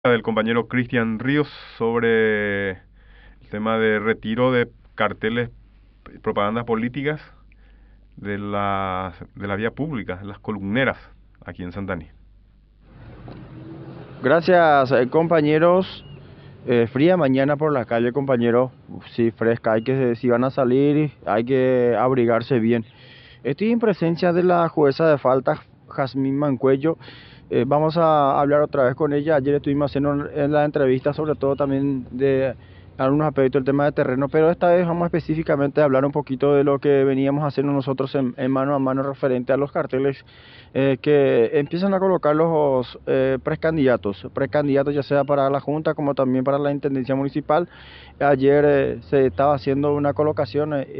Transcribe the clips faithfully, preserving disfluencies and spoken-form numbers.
Del compañero Cristian Ríos sobre el tema de retiro de carteles y propagandas políticas de las de la vía pública, las columneras aquí en Santani. Gracias, eh, compañeros. Eh, fría mañana por la calle, compañeros. Uf, sí, fresca. Hay que, si van a salir, hay que abrigarse bien. Estoy en presencia de la jueza de falta, Jazmín Mancuello. Eh, vamos a hablar otra vez con ella. Ayer estuvimos haciendo en la entrevista, sobre todo también de algunos aspectos del tema de terreno, pero esta vez vamos específicamente a hablar un poquito de lo que veníamos haciendo nosotros en, en mano a mano referente a los carteles eh, que empiezan a colocar los eh, precandidatos, precandidatos ya sea para la Junta como también para la Intendencia Municipal. Ayer eh, se estaba haciendo una colocación eh,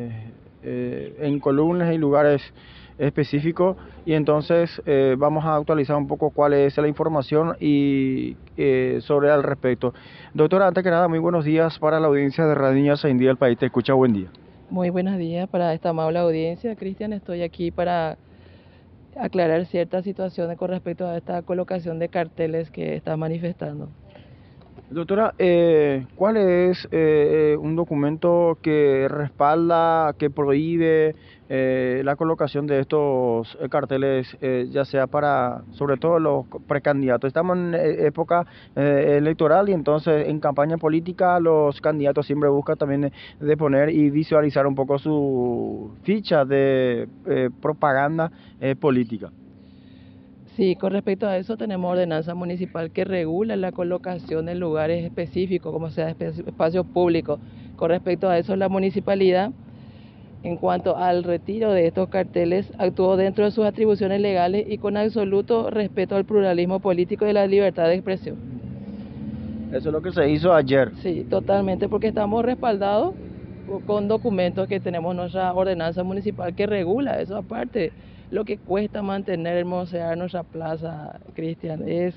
eh, en columnas y lugares específicos, y entonces eh, vamos a actualizar un poco cuál es la información y eh, sobre al respecto. Doctora, antes que nada, muy buenos días para la audiencia de Radio Niña Saindía del país. Te escucha, buen día. Muy buenos días para esta amable audiencia. Cristian, estoy aquí para aclarar ciertas situaciones con respecto a esta colocación de carteles que está manifestando. Doctora, eh, ¿cuál es eh, un documento que respalda, que prohíbe eh, la colocación de estos eh, carteles, eh, ya sea para, sobre todo los precandidatos? Estamos en eh, época eh, electoral, y entonces en campaña política los candidatos siempre buscan también de poner y visualizar un poco su ficha de eh, propaganda eh, política. Sí, con respecto a eso tenemos ordenanza municipal que regula la colocación en lugares específicos, como sea espacios públicos. Con respecto a eso, la municipalidad, en cuanto al retiro de estos carteles, actuó dentro de sus atribuciones legales y con absoluto respeto al pluralismo político y la libertad de expresión. Eso es lo que se hizo ayer. Sí, totalmente, porque estamos respaldados con documentos que tenemos nuestra ordenanza municipal que regula eso. Aparte, lo que cuesta mantener, hermosear nuestra plaza, Cristian, es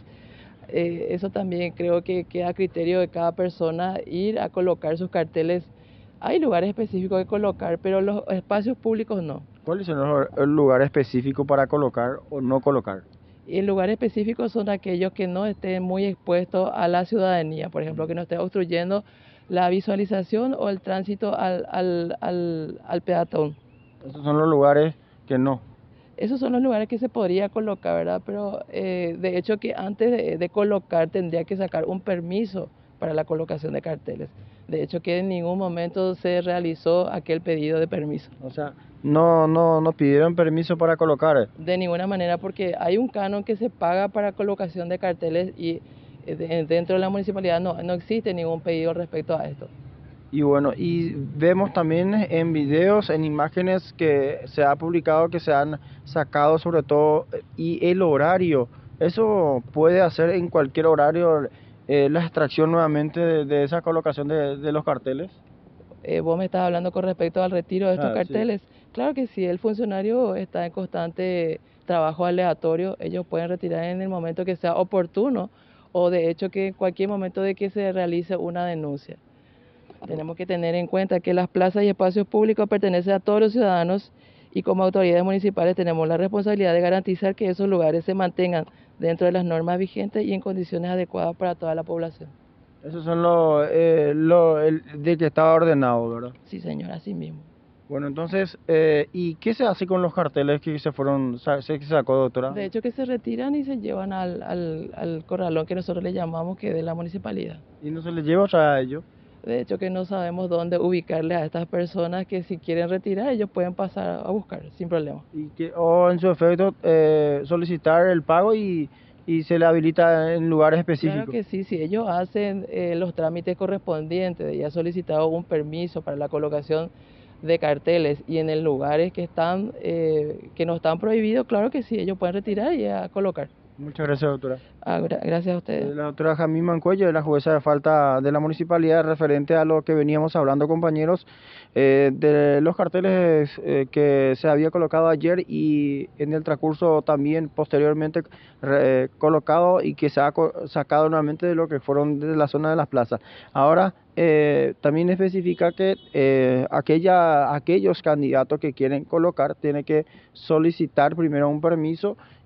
eh, eso también creo que queda a criterio de cada persona ir a colocar sus carteles. Hay lugares específicos que colocar, pero los espacios públicos no. ¿Cuáles son los lugares específicos para colocar o no colocar? Y el lugar específico son aquellos que no estén muy expuestos a la ciudadanía, por ejemplo, que no esté obstruyendo la visualización o el tránsito al, al, al, al peatón. Esos son los lugares que no. Esos son los lugares que se podría colocar, ¿verdad? Pero eh, de hecho que antes de, de colocar tendría que sacar un permiso para la colocación de carteles. De hecho que en ningún momento se realizó aquel pedido de permiso. O sea, no, no, no pidieron permiso para colocar. De ninguna manera, porque hay un canon que se paga para colocación de carteles y eh, dentro de la municipalidad no, no existe ningún pedido respecto a esto. Y bueno, y vemos también en videos, en imágenes que se ha publicado, que se han sacado sobre todo, y el horario, eso puede hacer en cualquier horario eh, la extracción nuevamente de, de esa colocación de, de los carteles. Eh, vos me estás hablando con respecto al retiro de estos Ah, carteles. sí. Claro que si el funcionario está en constante trabajo aleatorio, ellos pueden retirar en el momento que sea oportuno o de hecho que en cualquier momento de que se realice una denuncia. Tenemos que tener en cuenta que las plazas y espacios públicos pertenecen a todos los ciudadanos y como autoridades municipales tenemos la responsabilidad de garantizar que esos lugares se mantengan dentro de las normas vigentes y en condiciones adecuadas para toda la población. Esos son los eh, lo, el, de que estaba ordenado, ¿verdad? Sí, señor, así mismo. Bueno, entonces, eh, ¿y qué se hace con los carteles que se fueron, sa- se sacó, doctora? De hecho que se retiran y se llevan al, al, al corralón que nosotros le llamamos que es de la municipalidad. ¿Y no se les lleva otra vez a ellos? De hecho que no sabemos dónde ubicarle a estas personas que si quieren retirar ellos pueden pasar a buscar sin problema. Y que, o en su efecto, eh, solicitar el pago y, y se le habilita en lugares específicos. Claro que sí, si ellos hacen eh, los trámites correspondientes de ya solicitado un permiso para la colocación de carteles y en el lugares que están eh, que no están prohibidos, claro que sí, ellos pueden retirar y a colocar. Muchas gracias, doctora. Ah, gra- gracias a Eh, ustedes. La doctora Jamín Mancuello, es la jueza de falta de la municipalidad, referente a lo que veníamos hablando, compañeros, eh, de los carteles eh, que se había colocado ayer y en el transcurso también posteriormente re- colocado y que se ha co- sacado nuevamente de lo que fueron de la zona de las plazas. Ahora, eh, también especifica que eh, aquella, aquellos candidatos que quieren colocar tienen que solicitar primero un permiso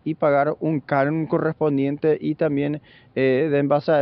y pagar un canon correspondiente y también eh, de en base a